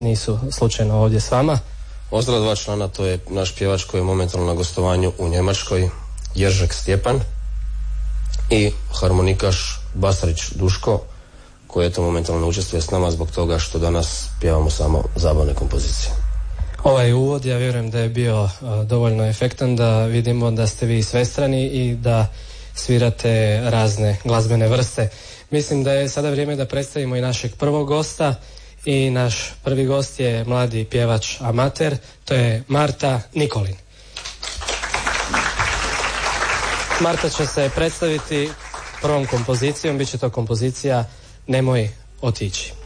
nisu slučajno ovdje s vama. Ostala dva člana, to je naš pjevač koji je momentalno na gostovanju u Njemačkoj, Jeržek Stjepan, i harmonikaš Basarić Duško, koji eto momentalno učestvuje s nama zbog toga što danas pjevamo samo zabavne kompozicije. Ovaj uvod, ja vjerujem da je bio dovoljno efektan, da vidimo da ste vi svestrani i da svirate razne glazbene vrste. Mislim da je sada vrijeme da predstavimo i našeg prvog gosta, i naš prvi gost je mladi pjevač amater, to je Marta Nikolin. Marta će se predstaviti prvom kompozicijom, bit će to kompozicija Nemoj otići.